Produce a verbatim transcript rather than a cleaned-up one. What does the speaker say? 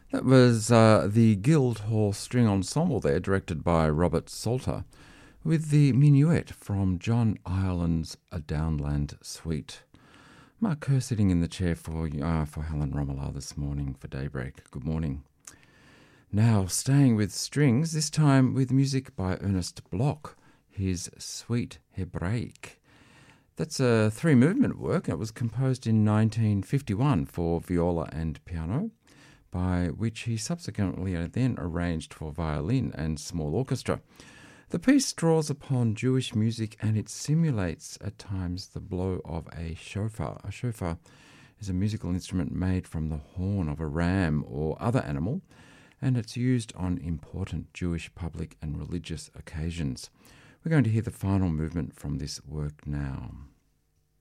That was uh, the Guildhall String Ensemble there, directed by Robert Salter, with the minuet from John Ireland's A Downland Suite. Mark Kerr sitting in the chair for uh, for Helen Romola this morning for Daybreak. Good morning. Now, staying with strings, this time with music by Ernest Bloch, his Suite Hebraique. That's a three-movement work. It was composed in nineteen fifty-one for viola and piano, by which he subsequently then arranged for violin and small orchestra. The piece draws upon Jewish music and it simulates at times the blow of a shofar. A shofar is a musical instrument made from the horn of a ram or other animal, and it's used on important Jewish public and religious occasions. We're going to hear the final movement from this work now.